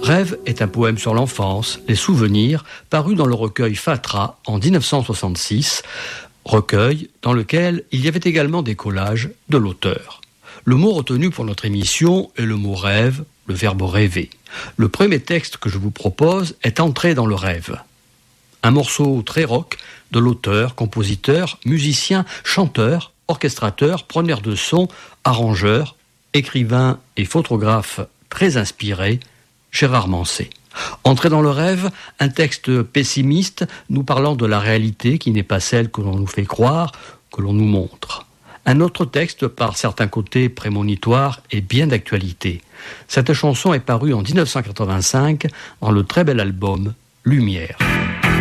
Rêve est un poème sur l'enfance, les souvenirs, paru dans le recueil Fatra en 1966, recueil dans lequel il y avait également des collages de l'auteur. Le mot retenu pour notre émission est le mot rêve, le verbe rêver. Le premier texte que je vous propose est Entrer dans le rêve. Un morceau très rock de l'auteur, compositeur, musicien, chanteur, orchestrateur, preneur de son, arrangeur, écrivain et photographe très inspiré, Gérard Manset. Entrer dans le rêve, un texte pessimiste nous parlant de la réalité qui n'est pas celle que l'on nous fait croire, que l'on nous montre. Un autre texte, par certains côtés prémonitoires, est bien d'actualité. Cette chanson est parue en 1985 dans le très bel album Lumière.